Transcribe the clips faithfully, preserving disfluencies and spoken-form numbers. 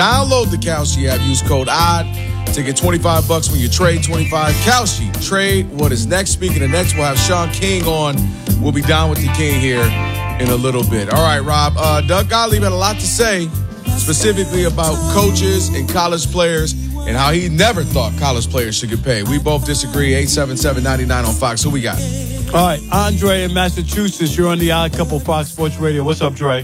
Download the Kalshi app. Use code O D D to get twenty-five bucks when you trade twenty-five. Kalshi, trade what is next. Speaking of next, we'll have Sean King on. We'll be down with the King here in a little bit. All right, Rob. Uh, Doug Gottlieb had a lot to say, specifically about coaches and college players and how he never thought college players should get paid. We both disagree. eight seven seven, nine nine on Fox. Who we got? All right, Andre in Massachusetts. You're on the Odd Couple Fox Sports Radio. What's up, Dre?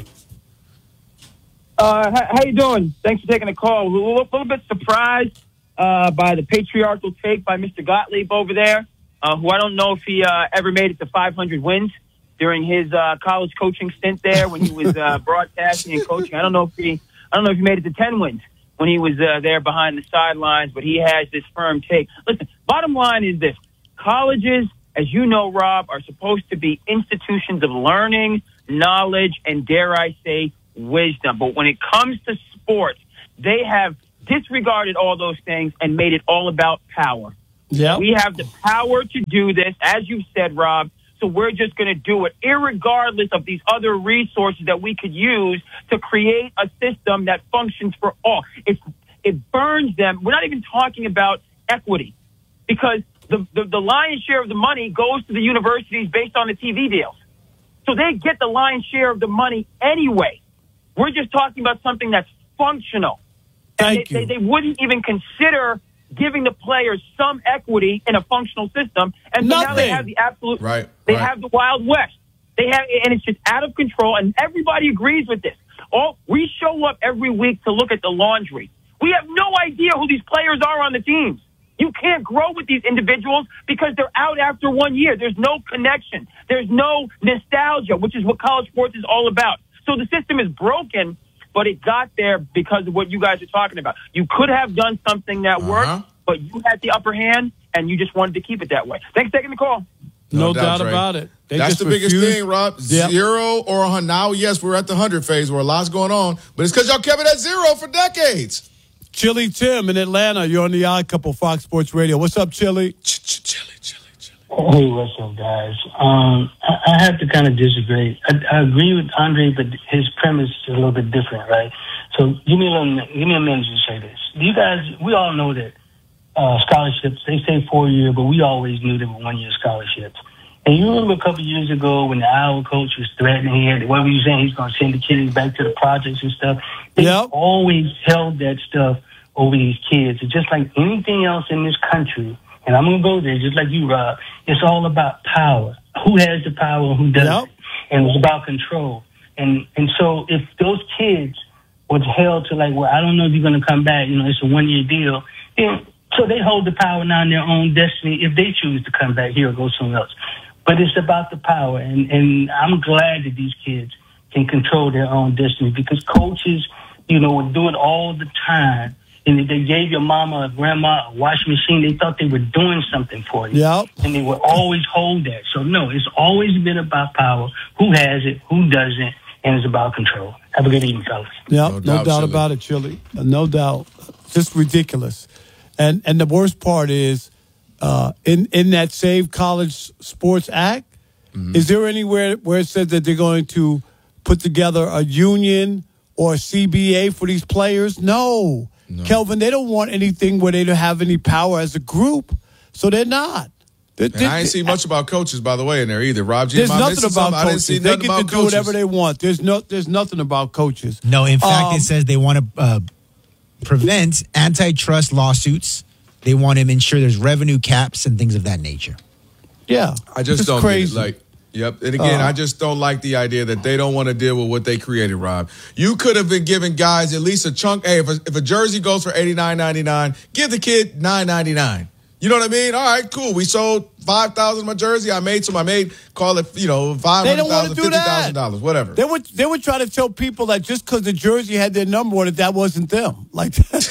Uh, how, how you doing? Thanks for taking the call. A little, little bit surprised uh, by the patriarchal take by Mister Gottlieb over there, uh, who I don't know if he uh, ever made it to five hundred wins during his uh, college coaching stint there when he was uh, broadcasting and coaching. I don't know if he, I don't know if he made it to ten wins when he was uh, there behind the sidelines, but he has this firm take. Listen, bottom line is this: colleges, as you know, Rob, are supposed to be institutions of learning, knowledge, and dare I say, wisdom. But when it comes to sports, they have disregarded all those things and made it all about power. Yeah, we have the power to do this, as you said, Rob. So we're just going to do it, irregardless of these other resources that we could use to create a system that functions for all. It, it burns them. We're not even talking about equity, because the, the, the lion's share of the money goes to the universities based on the T V deals. So they get the lion's share of the money anyway. We're just talking about something that's functional. Thank and they, you. they, they wouldn't even consider giving the players some equity in a functional system, and so Nothing. now they have the absolute. Right. They right. have the Wild West. They have, and it's just out of control. And everybody agrees with this. All we show up every week to look at the laundry. We have no idea who these players are on the teams. You can't grow with these individuals because they're out after one year. There's no connection. There's no nostalgia, which is what college sports is all about. So the system is broken. But it got there because of what you guys are talking about. You could have done something that uh-huh. worked, but you had the upper hand, and you just wanted to keep it that way. Thanks for taking the call. No, No doubt, doubt about it. They That's just the biggest refused. thing, Rob. Yep. Zero or a hundred. Now, yes, we're at the hundred phase where a lot's going on, but it's because y'all kept it at zero for decades. Chili Tim in Atlanta. You're on the Odd Couple Fox Sports Radio. What's up, Chili? Chili, chili, chili. Hey, what's up, guys? Um, I, I have to kind of disagree. I, I agree with Andre, but his premise is a little bit different, right? So give me a little, give me a minute to say this. You guys, we all know that uh, scholarships, they say four year, but we always knew they were one year scholarships. And you remember a couple of years ago when the Iowa coach was threatening, he had, what were you saying? He's going to send the kids back to the projects and stuff. They Yep. always held that stuff over these kids. It's just like anything else in this country. And I'm going to go there just like you, Rob. It's all about power. Who has the power and who doesn't? Yep. And it's about control. And and so if those kids was held to like, well, I don't know if you're going to come back, you know, it's a one-year deal, then, so they hold the power now in their own destiny if they choose to come back here or go somewhere else. But it's about the power. And, and I'm glad that these kids can control their own destiny because coaches, you know, would do it all the time. And if they gave your mama or grandma a washing machine, they thought they were doing something for you. Yep. And they would always hold that. So, no, it's always been about power. Who has it, who doesn't, and it's about control. Have a good evening, fellas. Yep. No, No doubt, doubt, Chili. about it, Chili. Uh, No doubt. Just ridiculous. And and the worst part is, uh, in, in that Save College Sports Act, mm-hmm. is there anywhere where it says that they're going to put together a union or a C B A for these players? No. No. Kelvin, they don't want anything where they don't have any power as a group, so they're not. They're, And they're, I ain't see much about coaches, by the way, in there either. Rob G, There's am I nothing missing about something? I didn't see coaches. They nothing get to about do coaches. whatever they want. There's no. There's nothing about coaches. No, in fact, Um, it says they want to uh, prevent antitrust lawsuits. They want to ensure there's revenue caps and things of that nature. Yeah, I just it's don't crazy. get it. Like, yep. And again, Uh, I just don't like the idea that they don't want to deal with what they created, Rob. You could have been giving guys at least a chunk. Hey, if a, if a jersey goes for eighty-nine ninety-nine, give the kid nine ninety-nine. You know what I mean? All right, cool. We sold five thousand of my jersey. I made some. I made, call it, you know, five They hundred don't want thousand, to do fifty that. thousand dollars, whatever. They would they would try to tell people that just because the jersey had their number on it, that wasn't them. Like,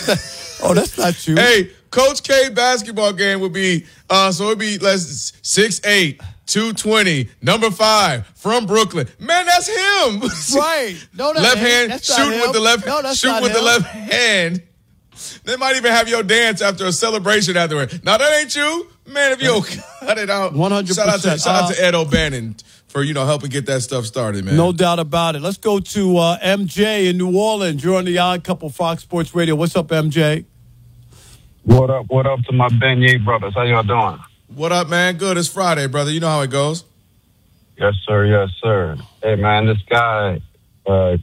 oh, that's not you. Hey, Coach K basketball game would be, uh, so it'd be less six eight, two twenty, number five from Brooklyn. Man, that's him. Right. No, that left ain't. hand, That's not shoot him. with the left, No, that's shoot not with the him. left hand. They might even have your dance after a celebration afterward. Now that ain't you, man. If you cut it out, one hundred percent. Shout out to shout out to Ed O'Bannon for, you know, helping get that stuff started, man. No doubt about it. Let's go to uh, M J in New Orleans. You're on the Odd Couple Fox Sports Radio. What's up, M J? What up, what up to my Beignet brothers? How y'all doing? What up, man? Good. It's Friday, brother. You know how it goes. Yes, sir. Yes, sir. Hey, man, this guy, uh,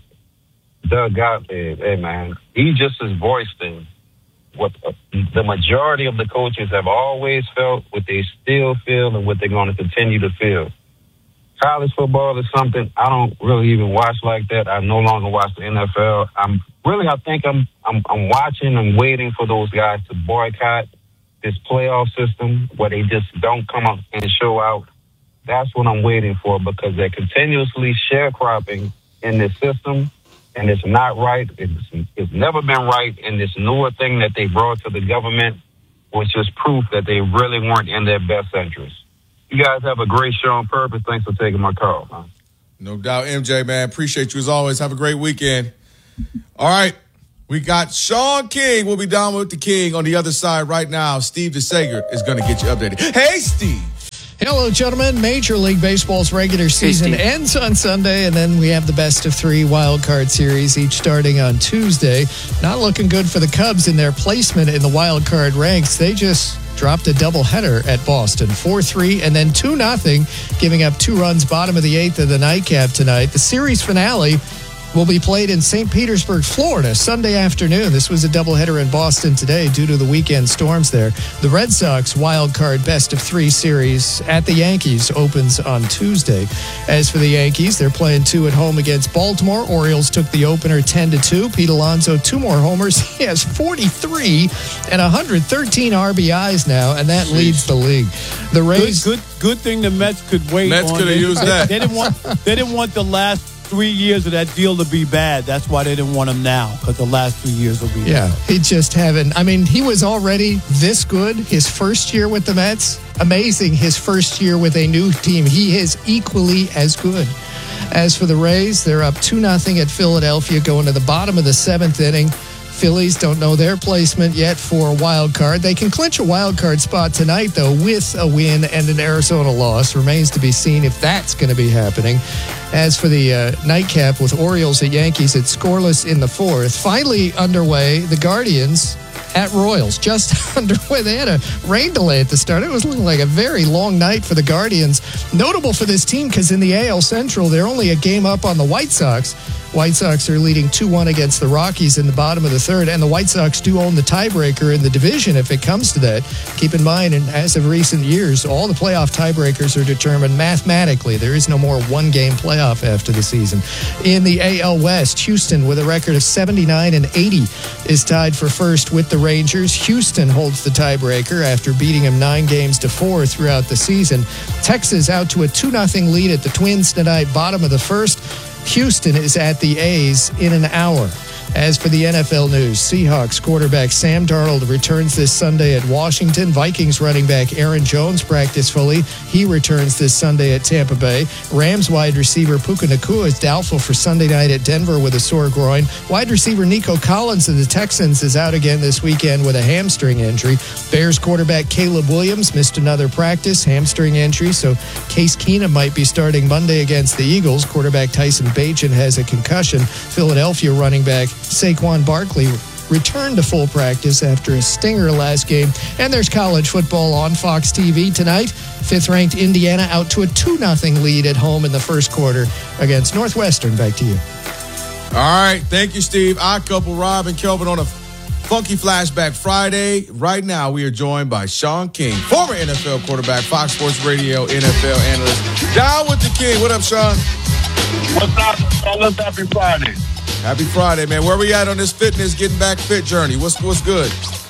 Doug Gottlieb, hey, man, he just has voiced in what uh, the majority of the coaches have always felt, what they still feel, and what they're going to continue to feel. College football is something I don't really even watch like that. I no longer watch the N F L. I'm really, I think I'm, I'm, I'm watching and waiting for those guys to boycott this playoff system where they just don't come up and show out. That's what I'm waiting for, because they're continuously sharecropping in this system, and it's not right. It's, it's never been right. And this newer thing that they brought to the government was just proof that they really weren't in their best interest. You guys have a great show on purpose. Thanks for taking my call, man. No doubt, M J, man. Appreciate you as always. Have a great weekend. All right. We got Sean King. We'll be down with the King on the other side right now. Steve DeSager is going to get you updated. Hey, Steve. Hello, gentlemen. Major League Baseball's regular season ends on Sunday, and then we have the best of three wild card series, each starting on Tuesday. Not looking good for the Cubs in their placement in the wild card ranks. They just dropped a doubleheader at Boston, four three, and then two nothing, giving up two runs bottom of the eighth of the nightcap tonight. The series finale will be played in Saint Petersburg, Florida, Sunday afternoon. This was a doubleheader in Boston today due to the weekend storms there. The Red Sox wild card best of three series at the Yankees opens on Tuesday. As for the Yankees, they're playing two at home against Baltimore. Orioles took the opener ten to two. Pete Alonso, two more homers. He has forty-three and one hundred thirteen R B Is now, and that Jeez. leads the league. The Rays, good, good, good thing the Mets could wait. Mets on could have used that. They didn't want. They didn't want the last three years of that deal to be bad. That's why they didn't want him now, because the last three years will be yeah, bad. he just haven't. I mean, he was already this good his first year with the Mets. Amazing his first year with a new team. He is equally as good. As for the Rays, they're up two nothing at Philadelphia going to the bottom of the seventh inning. Phillies don't know their placement yet for a wild card. They can clinch a wild card spot tonight, though, with a win and an Arizona loss. Remains to be seen if that's going to be happening. As for the uh, nightcap with Orioles at Yankees, it's scoreless in the fourth. Finally underway, the Guardians at Royals, just underway. They had a rain delay at the start. It was looking like a very long night for the Guardians. Notable for this team because in the A L Central, they're only a game up on the White Sox. White Sox are leading two one against the Rockies in the bottom of the third, and the White Sox do own the tiebreaker in the division if it comes to that. Keep in mind, and as of recent years, all the playoff tiebreakers are determined mathematically. There is no more one-game playoff after the season. In the A L West, Houston, with a record of seventy-nine and eighty, is tied for first with the Rangers. Houston holds the tiebreaker after beating them nine games to four throughout the season. Texas out to a two nothing lead at the Twins tonight, bottom of the first. Houston is at the A's in an hour. As for the N F L news, Seahawks quarterback Sam Darnold returns this Sunday at Washington. Vikings running back Aaron Jones practiced fully. He returns this Sunday at Tampa Bay. Rams wide receiver Puka Nacua is doubtful for Sunday night at Denver with a sore groin. Wide receiver Nico Collins of the Texans is out again this weekend with a hamstring injury. Bears quarterback Caleb Williams missed another practice, hamstring injury, so Case Keenum might be starting Monday against the Eagles. Quarterback Tyson Bagent has a concussion. Philadelphia running back Saquon Barkley returned to full practice after a stinger last game. And there's college football on Fox T V tonight. Fifth-ranked Indiana out to a two nothing lead at home in the first quarter against Northwestern. Back to you. All right. Thank you, Steve. Odd Couple, Rob and Kelvin on a Funky Flashback Friday. Right now, we are joined by Sean King, former N F L quarterback, Fox Sports Radio N F L analyst. Down with the King. What up, Sean? What's up, fellas? Happy Friday. Happy Friday, man. Where we at on this fitness, getting back fit journey? What's what's good?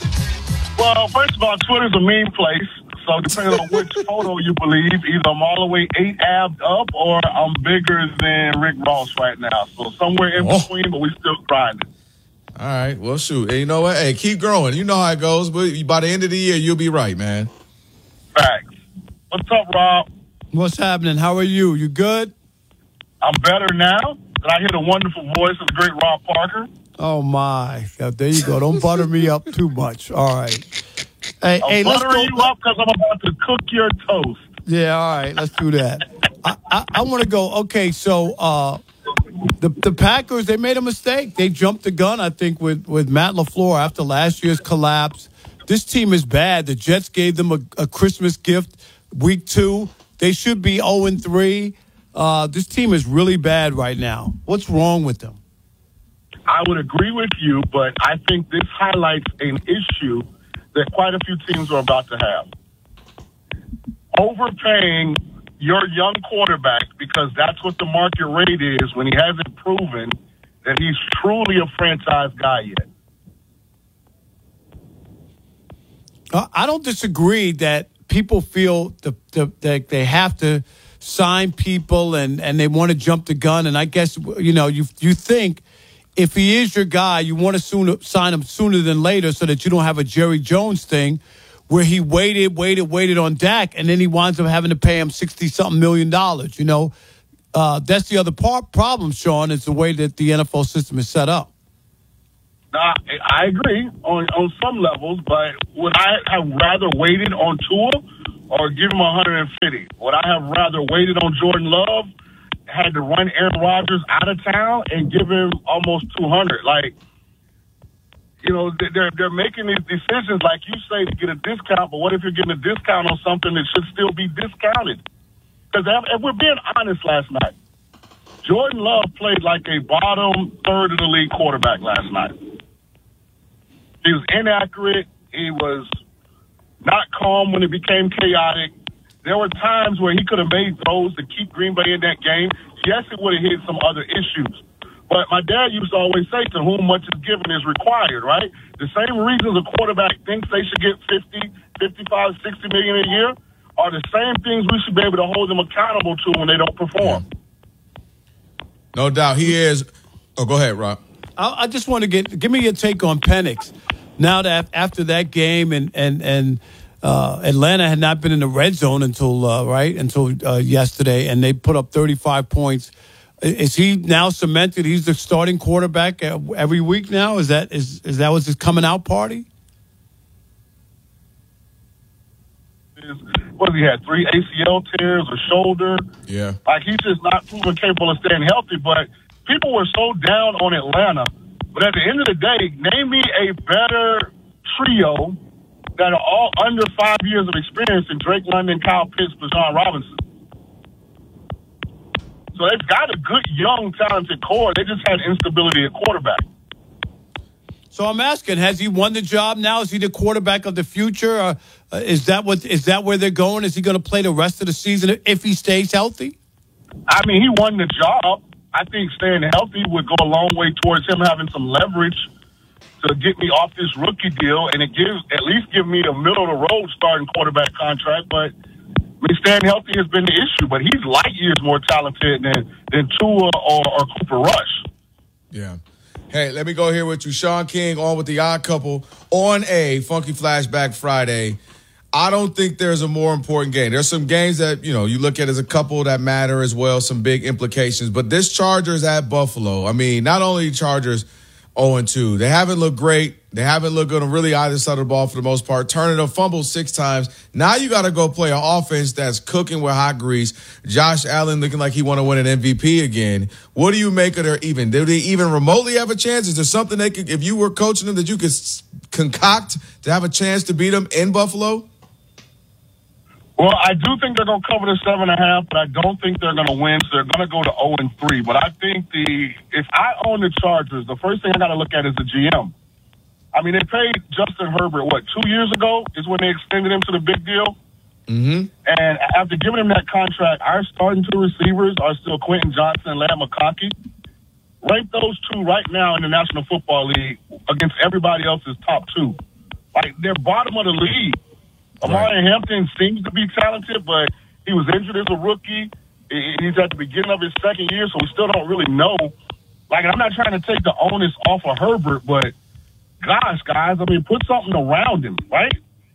Well, first of all, Twitter's a mean place. So depending on which photo you believe, either I'm all the way eight abs up or I'm bigger than Rick Ross right now. So somewhere in oh. between, but we still grinding. All right. Well, shoot. Hey, you know what? Hey, keep growing. You know how it goes. But by the end of the year, you'll be right, man. Facts. What's up, Rob? What's happening? How are you? You good? I'm better now. And I hear the wonderful voice of the great Rob Parker. Oh, my. Now, there you go. Don't butter me up too much. All right. Hey, I'm hey, let's buttering go. you up because I'm about to cook your toast. Yeah, all right. Let's do that. I, I, I want to go. Okay, so uh, the the Packers, they made a mistake. They jumped the gun, I think, with with Matt LaFleur after last year's collapse. This team is bad. The Jets gave them a, a Christmas gift week two. They should be oh and three. Uh, this team is really bad right now. What's wrong with them? I would agree with you, but I think this highlights an issue that quite a few teams are about to have. Overpaying your young quarterback because that's what the market rate is when he hasn't proven that he's truly a franchise guy yet. I don't disagree that people feel the, the, that they have to sign people and, and they want to jump the gun. And I guess, you know, you you think if he is your guy, you want to sooner, sign him sooner than later so that you don't have a Jerry Jones thing where he waited, waited, waited on Dak, and then he winds up having to pay him sixty-something million dollars, you know. Uh, that's the other part problem, Sean, is the way that the N F L system is set up. Nah, I agree on, on some levels, but would I have rather waited on Tua or give him one hundred fifty? Would I have rather waited on Jordan Love, had to run Aaron Rodgers out of town and give him almost two hundred? Like, you know, they're they're making these decisions, like you say, to get a discount, but what if you're getting a discount on something that should still be discounted? Because if we're being honest last night, Jordan Love played like a bottom third of the league quarterback last night. He was inaccurate. He was not calm when it became chaotic. There were times where he could have made throws to keep Green Bay in that game. Yes, it would have hit some other issues. But my dad used to always say, to whom much is given is required, right? The same reasons a quarterback thinks they should get fifty, fifty-five, sixty million a year are the same things we should be able to hold them accountable to when they don't perform. No doubt. He is. Oh, go ahead, Rob. I, I just want to get, give me your take on Penix. Now that after that game and, and, and uh, Atlanta had not been in the red zone until, uh, right, until uh, yesterday, and they put up thirty-five points. Is he now cemented? He's the starting quarterback every week now? Is that is is that what's his coming out party? What he had, three A C L tears, a shoulder. Yeah. Like, he's just not proven capable of staying healthy. But people were so down on Atlanta. But at the end of the day, name me a better trio that are all under five years of experience than Drake London, Kyle Pitts, Bijan Robinson. So they've got a good, young, talented core. They just had instability at quarterback. So I'm asking, has he won the job now? Is he the quarterback of the future? Or uh, is that what is that where they're going? Is he going to play the rest of the season if he stays healthy? I mean, he won the job. I think staying healthy would go a long way towards him having some leverage to get me off this rookie deal, and it gives at least give me a middle of the road starting quarterback contract. But I mean, staying healthy has been the issue. But he's light years more talented than than Tua or, or Cooper Rush. Yeah. Hey, let me go here with you. Sean King on with the Odd Couple on a Funky Flashback Friday. I don't think there's a more important game. There's some games that, you know, you look at as a couple that matter as well, some big implications. But this Chargers at Buffalo, I mean, not only Chargers oh and two, they haven't looked great. They haven't looked good on really either side of the ball for the most part. Turning a fumble six times. Now you got to go play an offense that's cooking with hot grease. Josh Allen looking like he want to win an M V P again. What do you make of their even? Do they even remotely have a chance? Is there something they could, if you were coaching them, that you could concoct to have a chance to beat them in Buffalo? Well, I do think they're going to cover the seven and a half, but I don't think they're going to win. So they're going to go to oh and three. But I think the if I own the Chargers, the first thing I got to look at is the G M. I mean, they paid Justin Herbert, what, two years ago is when they extended him to the big deal? Mm-hmm. And after giving him that contract, our starting two receivers are still Quentin Johnson and Lamb McConkey. Rank those two right now in the National Football League against everybody else's top two. Like, they're bottom of the league. Amari right. Hampton seems to be talented, but he was injured as a rookie. He's at the beginning of his second year, so we still don't really know. Like, I'm not trying to take the onus off of Herbert, but gosh, guys, I mean, put something around him, right?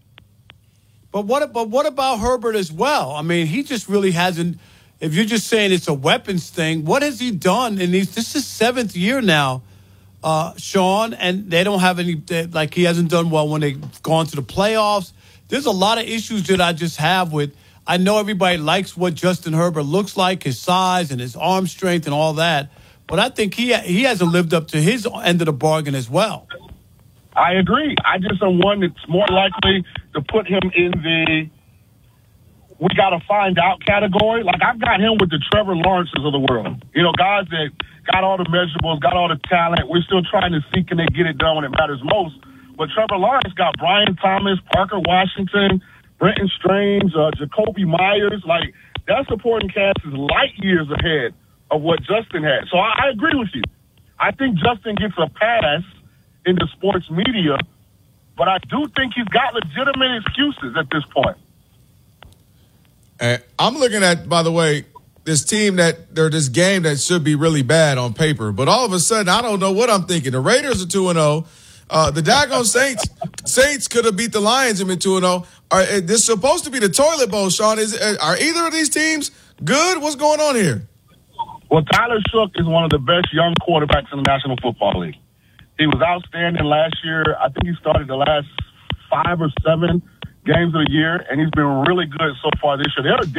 But what? But what about Herbert as well? I mean, he just really hasn't. If you're just saying it's a weapons thing, what has he done in these? This is seventh year now, uh, Sean, and they don't have any. They, like he hasn't done well when they've gone to the playoffs. There's a lot of issues that I just have with. I know everybody likes what Justin Herbert looks like, his size and his arm strength and all that. But I think he he hasn't lived up to his end of the bargain as well. I agree. I just am one that's more likely to put him in the we got to find out category. Like, I've got him with the Trevor Lawrences of the world. You know, guys that got all the measurables, got all the talent. We're still trying to see can they get it done when it matters most. But Trevor Lawrence got Brian Thomas, Parker Washington, Brenton Strange, uh, Jacoby Myers. Like, that supporting cast is light years ahead of what Justin had. So I, I agree with you. I think Justin gets a pass in the sports media, but I do think he's got legitimate excuses at this point. And I'm looking at, by the way, this team that, or this game that should be really bad on paper. But all of a sudden, I don't know what I'm thinking. The Raiders are two and oh. Uh, the daggone Saints Saints could have beat the Lions and been two and oh. Are, this is supposed to be the toilet bowl, Sean. Is, are either of these teams good? What's going on here? Well, Tyler Shook is one of the best young quarterbacks in the National Football League. He was outstanding last year. I think he started the last five or seven games of the year, and he's been really good so far this year. They're